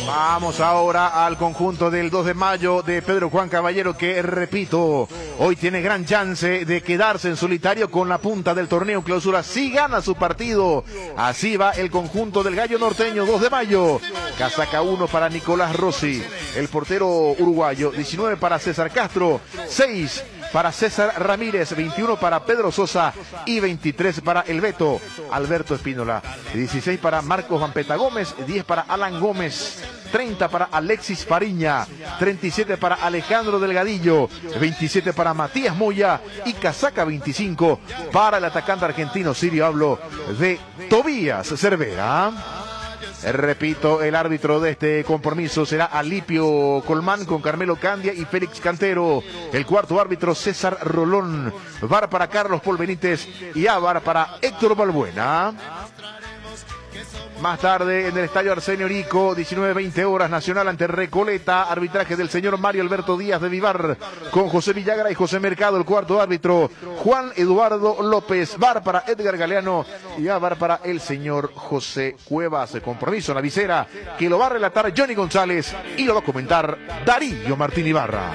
Vamos ahora al conjunto del 2 de mayo de Pedro Juan Caballero, que repito, hoy tiene gran chance de quedarse en solitario con la punta del torneo clausura si gana su partido. Así va el conjunto del Gallo Norteño, 2 de mayo. Casaca 1 para Nicolás Rossi, el portero uruguayo. 19 para César Castro, 6 para César Ramírez, 21 para Pedro Sosa y 23 para el Beto Alberto Espínola. 16 para Marcos Vampeta Gómez, 10 para Alan Gómez, 30 para Alexis Fariña, 37 para Alejandro Delgadillo, 27 para Matías Moya y casaca 25 para el atacante argentino sirio. Hablo de Tobías Cervera. Repito, el árbitro de este compromiso será Alipio Colmán con Carmelo Candia y Félix Cantero. El cuarto árbitro César Rolón. VAR para Carlos Paul Benítez y AVAR para Héctor Balbuena. Más tarde en el estadio Arsenio Rico, 19:20 horas, Nacional ante Recoleta, arbitraje del señor Mario Alberto Díaz de Vivar, con José Villagra y José Mercado, el cuarto árbitro, Juan Eduardo López, VAR para Edgar Galeano y VAR para el señor José Cuevas. El compromiso en la visera que lo va a relatar Johnny González y lo va a comentar Darío Martín Ibarra.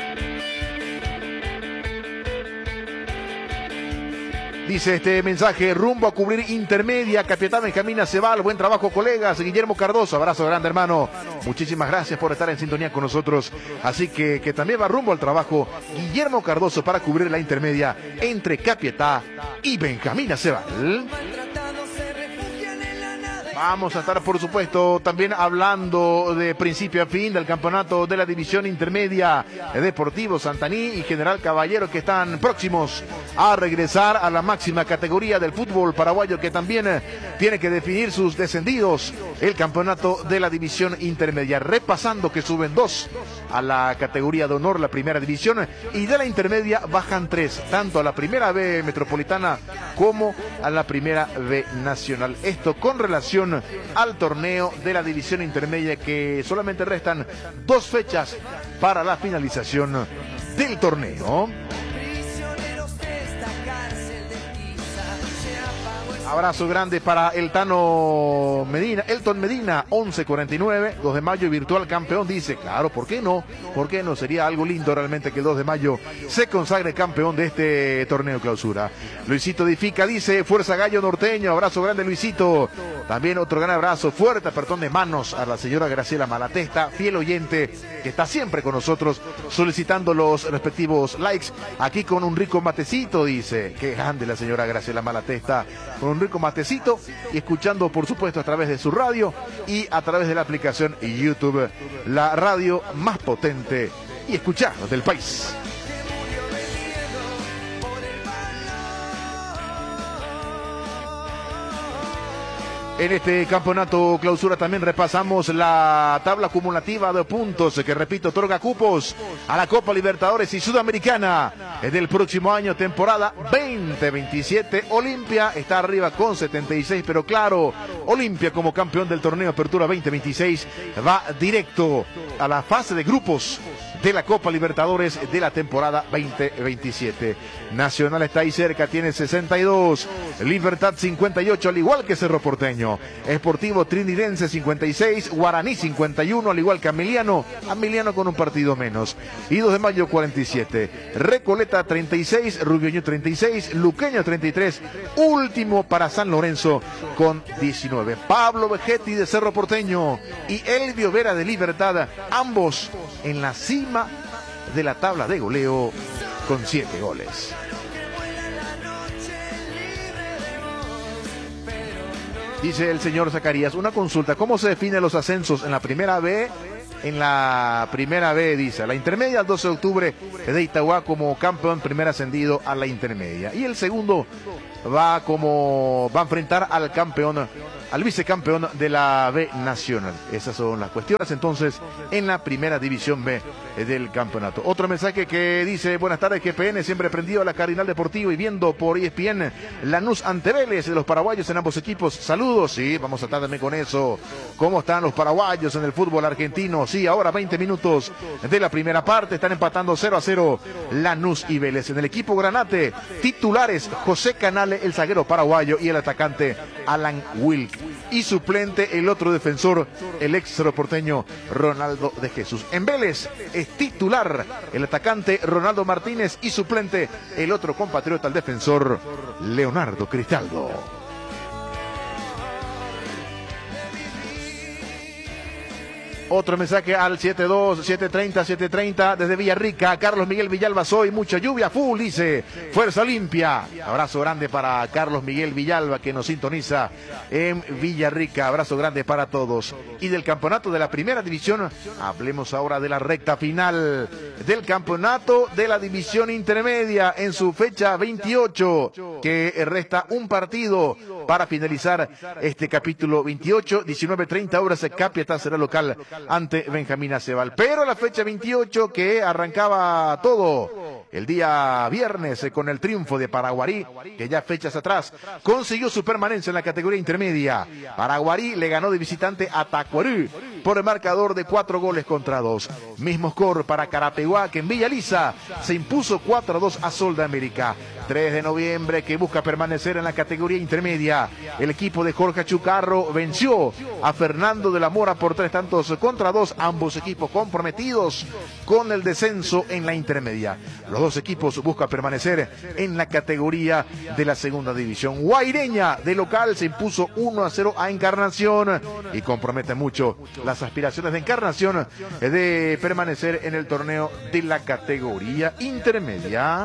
Dice este mensaje, rumbo a cubrir intermedia, Capitán Benjamín Acebal, buen trabajo colegas, Guillermo Cardoso, abrazo grande hermano, muchísimas gracias por estar en sintonía con nosotros, así que también va rumbo al trabajo Guillermo Cardoso para cubrir la intermedia entre Capiatá y Benjamín Acebal. Vamos a estar, por supuesto, también hablando de principio a fin del campeonato de la división intermedia, Deportivo Santaní y General Caballero, que están próximos a regresar a la máxima categoría del fútbol paraguayo, que también tiene que definir sus descendidos. El campeonato de la división intermedia, repasando que suben 2 a la categoría de honor, la primera división, y de la intermedia bajan 3, tanto a la primera B metropolitana como a la primera B nacional. Esto con relación al torneo de la división intermedia, que solamente restan 2 fechas para la finalización del torneo. Abrazo grande para Elton Medina, 11:49, 2 de mayo, virtual campeón. Dice, claro, ¿por qué no? ¿Por qué no? Sería algo lindo realmente que el 2 de mayo se consagre campeón de este torneo clausura. Luisito Edifica dice, fuerza Gallo Norteño, abrazo grande Luisito. También otro gran abrazo, fuerte apretón de manos a la señora Graciela Malatesta, fiel oyente, que está siempre con nosotros solicitando los respectivos likes. Aquí con un rico matecito, dice, qué grande la señora Graciela Malatesta, con un rico matecito y escuchando, por supuesto, a través de su radio y a través de la aplicación YouTube, la radio más potente y escuchada del país. En este campeonato clausura también repasamos la tabla acumulativa de puntos que, repito, otorga cupos a la Copa Libertadores y Sudamericana del próximo año, temporada 2027. Olimpia está arriba con 76, pero claro, Olimpia como campeón del torneo Apertura 2026 va directo a la fase de grupos de la Copa Libertadores de la temporada 2027. Nacional está ahí cerca, tiene 62, Libertad 58, al igual que Cerro Porteño. Sportivo Trinidense 56, Guaraní 51, al igual que Amiliano con un partido menos. Y 2 de mayo 47, Recoleta 36, Rubioño 36, Luqueño 33, último para San Lorenzo con 19. Pablo Vegetti de Cerro Porteño y Elvio Vera de Libertad, ambos en la cima de la tabla de goleo con 7 goles. Dice el señor Zacarías, una consulta, ¿cómo se definen los ascensos en la primera B? En la primera B, dice, la intermedia el 12 de octubre de Itagua como campeón primer ascendido a la intermedia. Y el segundo va a enfrentar al campeón, al vicecampeón de la B Nacional. Esas son las cuestiones entonces en la primera división B del campeonato. Otro mensaje que dice, buenas tardes GPN, siempre prendido a la Cardinal Deportivo y viendo por ESPN Lanús ante Vélez de los paraguayos en ambos equipos. Saludos, sí, vamos a estar también con eso. ¿Cómo están los paraguayos en el fútbol argentino? Sí, ahora 20 minutos de la primera parte, están empatando 0-0 Lanús y Vélez. En el equipo Granate, titulares José Canale, el zaguero paraguayo, y el atacante Alan Wilk. Y suplente el otro defensor, el ex Cerro Porteño, Ronaldo de Jesús. En Vélez es titular el atacante Ronaldo Martínez y suplente el otro compatriota, el defensor Leonardo Cristaldo. Otro mensaje al 730 desde Villarrica. Carlos Miguel Villalba, soy mucha lluvia full, dice Fuerza Limpia. Abrazo grande para Carlos Miguel Villalba que nos sintoniza en Villarrica. Abrazo grande para todos. Y del campeonato de la primera división, hablemos ahora de la recta final del campeonato de la división intermedia en su fecha 28, que resta un partido para finalizar este capítulo 28. 19:30 horas, Capiatá será local ante Benjamín Acebal. Pero la fecha 28, que arrancaba todo el día viernes con el triunfo de Paraguarí, que ya fechas atrás consiguió su permanencia en la categoría intermedia. Paraguarí le ganó de visitante a Tacuarú por el marcador de 4-2. Mismo score para Carapeguá, que en Villa Lisa se impuso 4-2 a Sol de América. 3 de noviembre, que busca permanecer en la categoría intermedia. El equipo de Jorge Chucarro venció a Fernando de la Mora por 3-2, ambos equipos comprometidos con el descenso en la intermedia. Los dos equipos buscan permanecer en la categoría de la segunda división. Guaireña de local se impuso 1-0 a Encarnación y compromete mucho las aspiraciones de Encarnación de permanecer en el torneo de la categoría intermedia.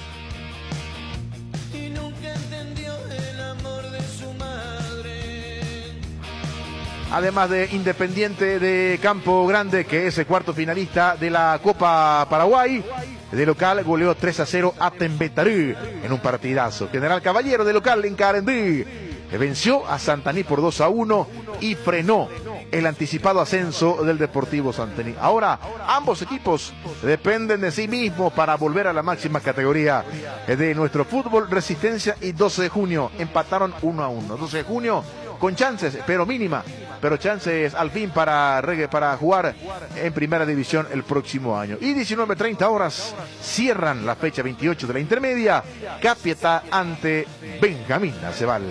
Además de Independiente de Campo Grande, que es el cuarto finalista de la Copa Paraguay, de local goleó 3-0 a Tembetarú en un partidazo. General Caballero de local en Carendí venció a Santaní por 2-1 y frenó el anticipado ascenso del Deportivo Santaní. Ahora ambos equipos dependen de sí mismos para volver a la máxima categoría de nuestro fútbol. Resistencia y 12 de junio empataron 1-1. 12 de junio con chances, pero mínima, pero chances al fin para jugar en primera división el próximo año. Y 19:30 horas cierran la fecha 28 de la intermedia, Capiatá ante Benjamín Acebal.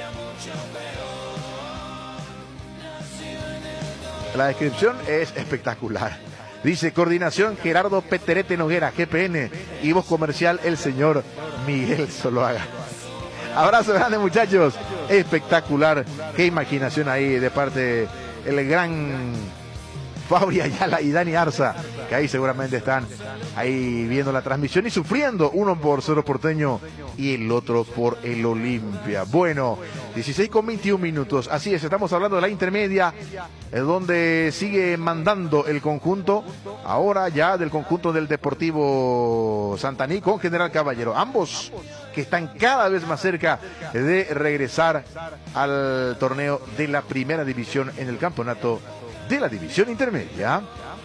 La descripción es espectacular. Dice: coordinación Gerardo Peterete Noguera, GPN, y voz comercial el señor Miguel Zuluaga. Abrazo grande, muchachos. Espectacular. Qué imaginación ahí de parte del gran Fabri Ayala y Dani Arza, que ahí seguramente están ahí viendo la transmisión y sufriendo, uno por Cerro Porteño y el otro por el Olimpia. Bueno, 16:21 minutos. Así es, estamos hablando de la intermedia, donde sigue mandando el conjunto, ahora ya del conjunto del Deportivo Santaní con General Caballero. Ambos que están cada vez más cerca de regresar al torneo de la primera división en el campeonato de la división intermedia.